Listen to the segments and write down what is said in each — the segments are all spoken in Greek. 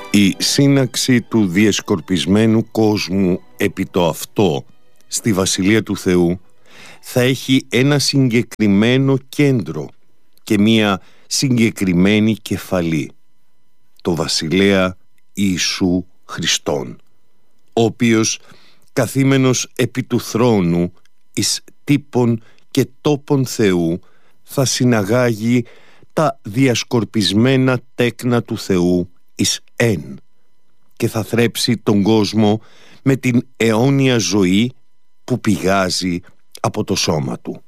Η σύναξη του διεσκορπισμένου κόσμου επί το αυτό στη Βασιλεία του Θεού θα έχει ένα συγκεκριμένο κέντρο και μία συγκεκριμένη κεφαλή, το Βασιλέα Ιησού Χριστόν, ο οποίος καθήμενος επί του θρόνου εις τύπων και τόπων Θεού θα συναγάγει τα διασκορπισμένα τέκνα του Θεού εις εν και θα θρέψει τον κόσμο με την αιώνια ζωή που πηγάζει από το σώμα του.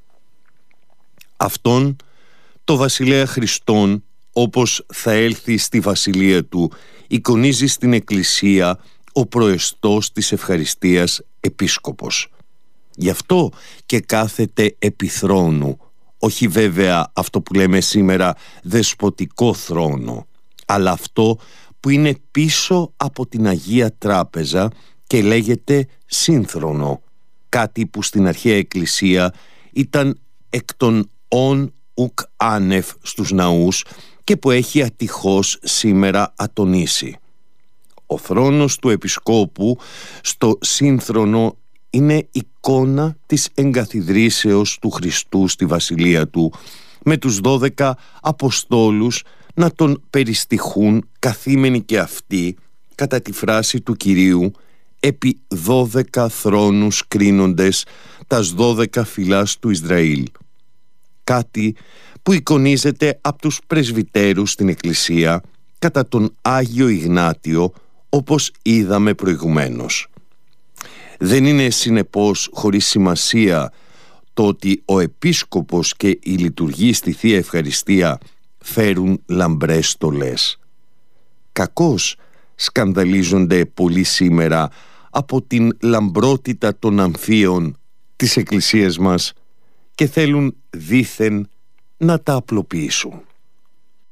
Αυτόν το Βασιλέα Χριστόν, όπως θα έλθει στη βασιλεία του, εικονίζει στην Εκκλησία ο προεστός της ευχαριστίας Επίσκοπος. Γι' αυτό και κάθεται επί θρόνου, όχι βέβαια αυτό που λέμε σήμερα δεσποτικό θρόνο, αλλά αυτό που είναι πίσω από την Αγία Τράπεζα και λέγεται σύνθρονο, κάτι που στην αρχαία Εκκλησία ήταν εκ των ον ουκ άνευ στους ναούς και που έχει ατυχώς σήμερα ατονίσει. Ο θρόνος του Επισκόπου στο σύνθρονο είναι εικόνα της εγκαθιδρύσεως του Χριστού στη βασιλεία του, με τους 12 Αποστόλους να τον περιστοιχούν καθήμενοι και αυτοί, κατά τη φράση του Κυρίου, επί 12 θρόνους κρίνοντες τας 12 φυλάς του Ισραήλ. Κάτι που εικονίζεται από τους πρεσβυτέρους στην Εκκλησία κατά τον Άγιο Ιγνάτιο, όπως είδαμε προηγουμένως. Δεν είναι συνεπώς χωρίς σημασία το ότι ο Επίσκοπος και η λειτουργοί στη Θεία Ευχαριστία φέρουν λαμπρές στολές. Κακώς σκανδαλίζονται πολλοί σήμερα από την λαμπρότητα των αμφίων της Εκκλησίας μας και θέλουν δήθεν να τα απλοποιήσουν.